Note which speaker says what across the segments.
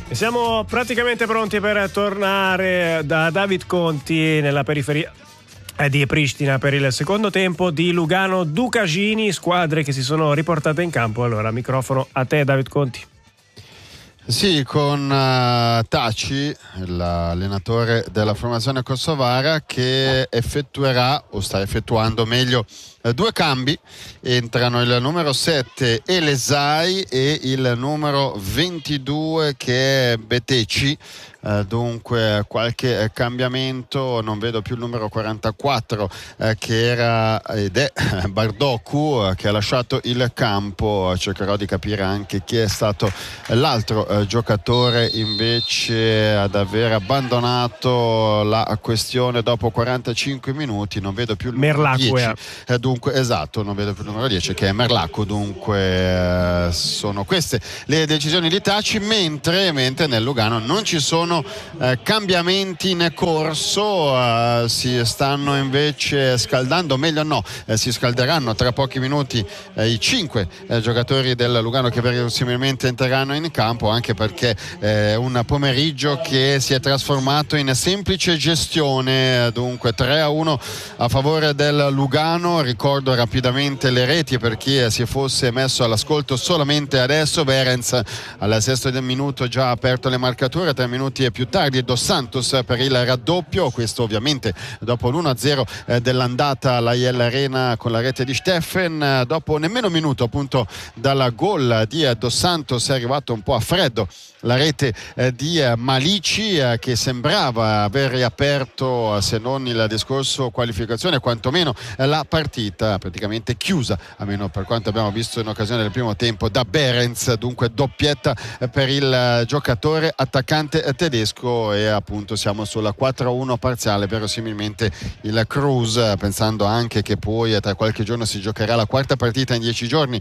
Speaker 1: E siamo praticamente pronti per tornare da David Conti nella periferia di Pristina per il secondo tempo di Lugano Ducagini, squadre che si sono riportate in campo. Allora, microfono a te, David Conti.
Speaker 2: Sì, con Taci, l'allenatore della formazione kosovara, che effettuerà, o sta effettuando meglio, due cambi. Entrano il numero 7 Elesai e il numero 22 che è Beteci. Dunque qualche cambiamento, non vedo più il numero 44 che era ed è Bardoku, che ha lasciato il campo. Cercherò di capire anche chi è stato l'altro giocatore invece ad aver abbandonato la questione dopo 45 minuti. Non vedo più il numero 10, dunque esatto, non vedo più il numero 10 che è Merlacu. Dunque sono queste le decisioni di Taci, mentre nel Lugano non ci sono cambiamenti in corso. Si stanno invece scaldando, meglio no, si scalderanno tra pochi minuti i 5 giocatori del Lugano che verosimilmente entreranno in campo, anche perché un pomeriggio che si è trasformato in semplice gestione. Dunque 3-1 a favore del Lugano. Ricordo rapidamente le reti per chi si fosse messo all'ascolto solamente adesso. Behrens al sesto del minuto già aperto le marcature, 3 minuti e più tardi Dos Santos per il raddoppio, questo ovviamente dopo l'1-0 dell'andata alla IL Arena con la rete di Steffen. Dopo nemmeno un minuto appunto dalla gol di Dos Santos è arrivato un po' a freddo la rete di Malici, che sembrava aver riaperto, se non il discorso qualificazione, quantomeno la partita praticamente chiusa, almeno per quanto abbiamo visto in occasione del primo tempo, da Behrens. Dunque doppietta per il giocatore attaccante tedesco e appunto siamo sulla 4-1 parziale. Verosimilmente il Cruz, pensando anche che poi tra qualche giorno si giocherà la quarta partita in 10 giorni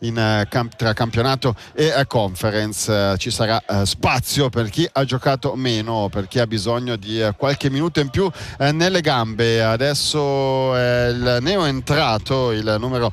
Speaker 2: tra campionato e conference, ci sarà spazio per chi ha giocato meno, per chi ha bisogno di qualche minuto in più nelle gambe. Adesso il neo entrato, il numero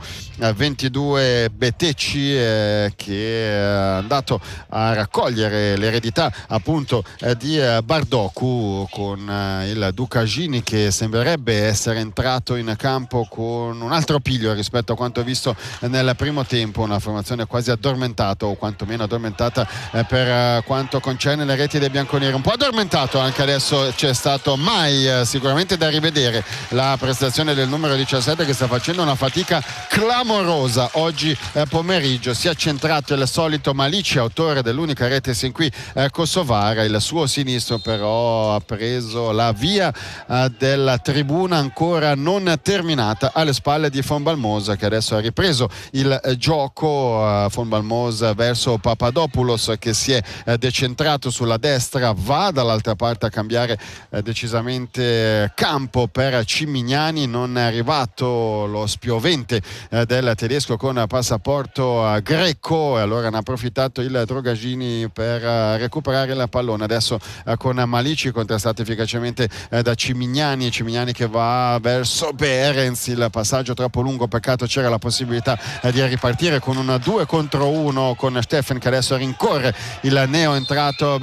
Speaker 2: 22 Beteci, che è andato a raccogliere l'eredità appunto di Bardoku, con il Ducagini che sembrerebbe essere entrato in campo con un altro piglio rispetto a quanto visto nel primo tempo, una formazione quasi addormentata, o quantomeno addormentata per quanto concerne le reti dei bianconeri. Un po' addormentato anche adesso c'è stato Mai, sicuramente da rivedere la prestazione del numero 17, che sta facendo una fatica clamorosa oggi pomeriggio. Si è centrato il solito Malici, autore dell'unica rete sin qui kosovara. Il suo sinistro però ha preso la via della tribuna ancora non terminata alle spalle di Fonbalmosa, che adesso ha ripreso il gioco. Fonbalmosa verso Papadopoulos, che si è decentrato sulla destra, va dall'altra parte a cambiare decisamente campo per Cimignani. Non è arrivato lo spiovente del tedesco con passaporto greco, e allora ne ha approfittato il Drogagini per recuperare la pallone. Adesso con Malici, contrastato efficacemente da Cimignani che va verso Behrens. Il passaggio troppo lungo, peccato, c'era la possibilità di ripartire con un 2 contro 1 con Steffen, che adesso rincorre il neo entrato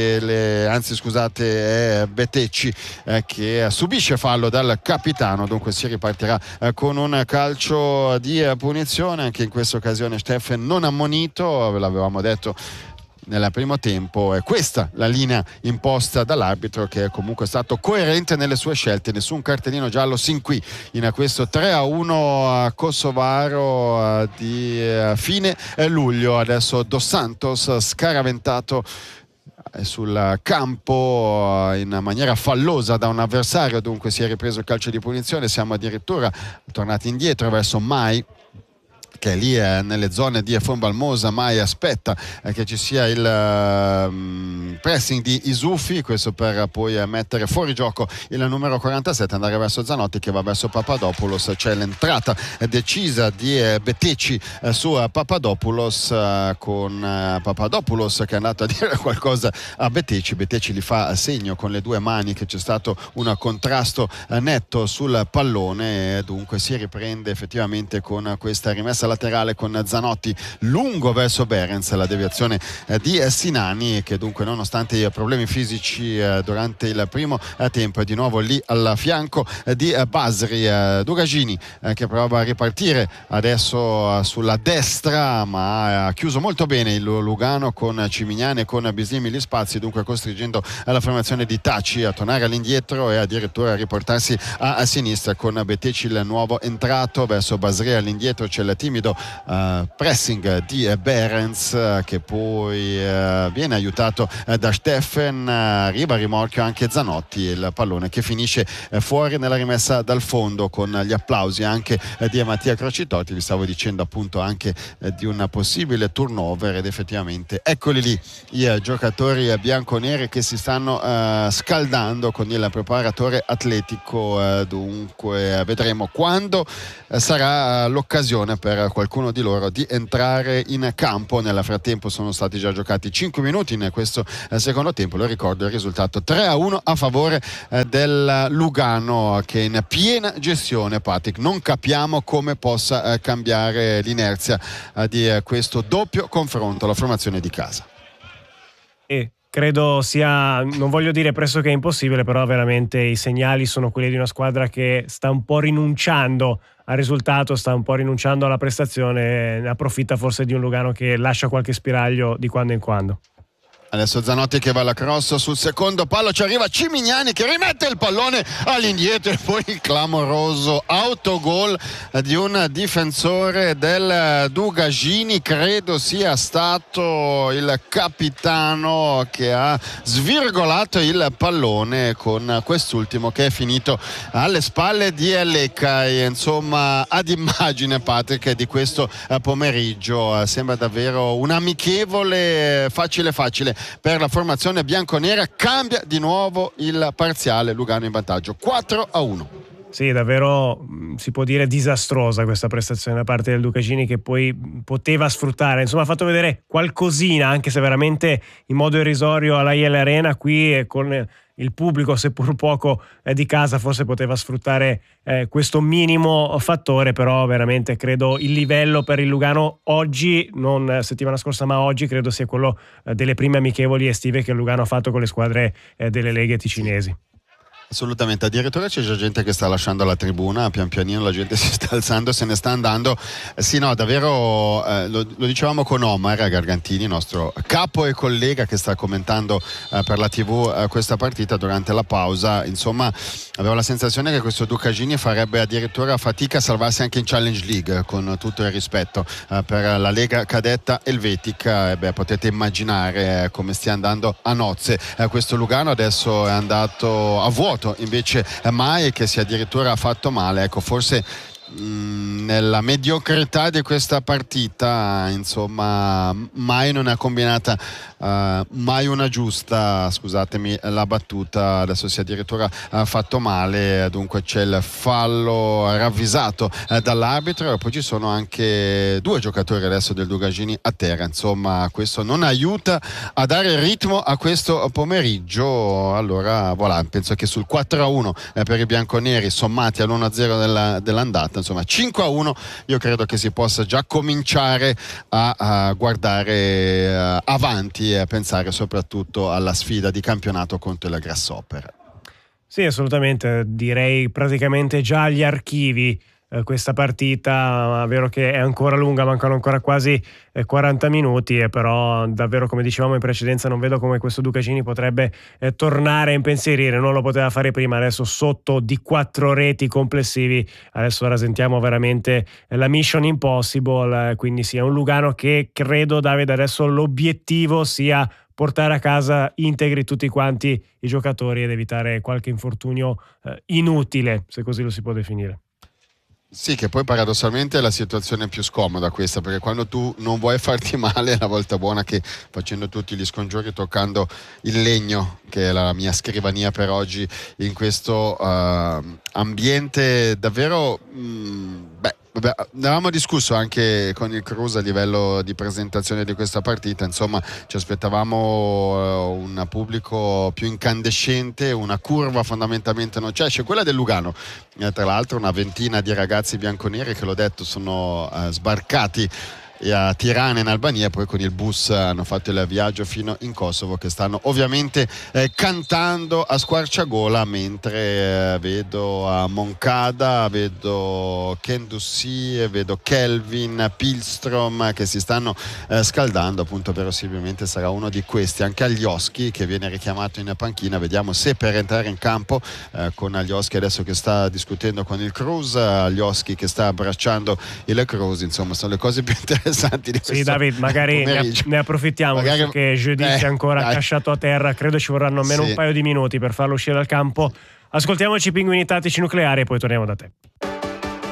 Speaker 2: è Beteci, che subisce fallo dal capitano. Dunque si ripartirà con un calcio di punizione. Anche in questa occasione Steffen non ammonito, ve l'avevamo detto nel primo tempo. È questa la linea imposta dall'arbitro, che è comunque stato coerente nelle sue scelte. Nessun cartellino giallo sin qui in questo 3-1 kosovaro di fine luglio. Adesso Dos Santos scaraventato sul campo in maniera fallosa da un avversario, dunque si è ripreso il calcio di punizione. Siamo addirittura tornati indietro verso Mai, che è lì nelle zone di Fonbalmosa. Mai aspetta che ci sia il pressing di Isufi, questo per poi mettere fuori gioco il numero 47, andare verso Zanotti, che va verso Papadopoulos. C'è l'entrata decisa di Beteci su Papadopoulos, con Papadopoulos che è andato a dire qualcosa a Beteci. Beteci gli fa segno con le due mani che c'è stato un contrasto netto sul pallone, dunque si riprende effettivamente con questa rimessa laterale con Zanotti lungo verso Behrens, la deviazione di Sinani, che dunque nonostante i problemi fisici durante il primo tempo è di nuovo lì al fianco di Basri. Dugagini che prova a ripartire adesso sulla destra, ma ha chiuso molto bene il Lugano con Cimignani e con Bislimi gli spazi, dunque costringendo la formazione di Taci a tornare all'indietro e addirittura a riportarsi a sinistra con Beteci il nuovo entrato verso Basri. All'indietro c'è il timido pressing di Behrens che poi viene aiutato da Steffen, arriva a rimorchio anche Zanotti, il pallone che finisce fuori nella rimessa dal fondo con gli applausi anche di Mattia Crocitotti. Vi stavo dicendo appunto anche di un possibile turnover ed effettivamente eccoli lì i giocatori bianconeri che si stanno scaldando con il preparatore atletico, dunque vedremo quando sarà l'occasione per qualcuno di loro di entrare in campo. Nel frattempo sono stati già giocati 5 minuti in questo secondo tempo, lo ricordo il risultato 3-1 a favore del Lugano, che è in piena gestione. Patrick, non capiamo come possa cambiare l'inerzia di questo doppio confronto, la formazione di casa.
Speaker 1: Credo sia, non voglio dire pressoché impossibile, però veramente i segnali sono quelli di una squadra che sta un po' rinunciando al risultato, sta un po' rinunciando alla prestazione, ne approfitta forse di un Lugano che lascia qualche spiraglio di quando in quando.
Speaker 2: Adesso Zanotti che va alla cross sul secondo palo, ci arriva Cimignani che rimette il pallone all'indietro e poi il clamoroso autogol di un difensore del Dugagini, credo sia stato il capitano che ha svirgolato il pallone con quest'ultimo che è finito alle spalle di Lecca. E insomma ad immagine, Patrick, di questo pomeriggio sembra davvero un amichevole facile per la formazione bianconera. Cambia di nuovo il parziale, Lugano in vantaggio 4-1.
Speaker 1: Sì, davvero si può dire disastrosa questa prestazione da parte del Dugagini, che poi poteva sfruttare, insomma ha fatto vedere qualcosina, anche se veramente in modo irrisorio alla IL Arena. Qui con il pubblico, seppur poco, di casa, forse poteva sfruttare questo minimo fattore, però veramente credo il livello per il Lugano oggi, non settimana scorsa ma oggi, credo sia quello delle prime amichevoli estive che il Lugano ha fatto con le squadre delle leghe ticinesi.
Speaker 2: Assolutamente, addirittura c'è già gente che sta lasciando la tribuna, pian pianino la gente si sta alzando, se ne sta andando. Sì, no, davvero lo dicevamo con Omar Gargantini, nostro capo e collega che sta commentando per la TV questa partita durante la pausa. Insomma, avevo la sensazione che questo Dugagini farebbe addirittura fatica a salvarsi anche in Challenge League, con tutto il rispetto per la Lega Cadetta Elvetica. Potete immaginare come stia andando a nozze questo Lugano. Adesso è andato a vuoto invece mai, che si è addirittura fatto male. Ecco, forse nella mediocrità di questa partita, insomma, mai non è combinata mai una giusta, scusatemi la battuta, adesso si è addirittura fatto male, dunque c'è il fallo ravvisato dall'arbitro e poi ci sono anche due giocatori adesso del Dugagini a terra. Insomma, questo non aiuta a dare ritmo a questo pomeriggio. Allora voilà, penso che sul 4-1 per i bianconeri, sommati all'1-0 dell'andata, insomma 5-1, io credo che si possa già cominciare a guardare avanti e a pensare soprattutto alla sfida di campionato contro il Grasshopper.
Speaker 1: Sì, assolutamente, direi praticamente già agli archivi questa partita. È vero che è ancora lunga, mancano ancora quasi 40 minuti, però davvero, come dicevamo in precedenza, non vedo come questo Dugagini potrebbe tornare a impensierire. Non lo poteva fare prima, adesso sotto di 4 reti complessivi, adesso rasentiamo veramente la mission impossible. Quindi sì, è un Lugano che credo, Davide, adesso l'obiettivo sia portare a casa integri tutti quanti i giocatori ed evitare qualche infortunio inutile, se così lo si può definire.
Speaker 2: Sì, che poi paradossalmente è la situazione più scomoda questa, perché quando tu non vuoi farti male è la volta buona che, facendo tutti gli scongiuri, toccando il legno, che è la mia scrivania per oggi, in questo ambiente davvero Vabbè, ne avevamo discusso anche con il Cruz a livello di presentazione di questa partita, insomma ci aspettavamo un pubblico più incandescente, una curva fondamentalmente non c'è quella del Lugano, tra l'altro una ventina di ragazzi bianconeri che l'ho detto sono sbarcati a Tirana in Albania e poi con il bus hanno fatto il viaggio fino in Kosovo, che stanno ovviamente cantando a squarciagola, mentre vedo a Moncada, vedo Ken Dussi, vedo Kelvin Pilstrom che si stanno scaldando, appunto verosimilmente sarà uno di questi. Anche Alioski che viene richiamato in panchina, vediamo se per entrare in campo con Alioski adesso che sta discutendo con il Cruz, Alioski che sta abbracciando il Cruz, insomma sono le cose più interessanti di questo.
Speaker 1: Sì, David, magari ne approfittiamo, magari, perché Giudice è ancora accasciato a terra, credo ci vorranno almeno un paio di minuti per farlo uscire dal campo. Ascoltiamoci i Pinguini Tattici Nucleari e poi torniamo da te.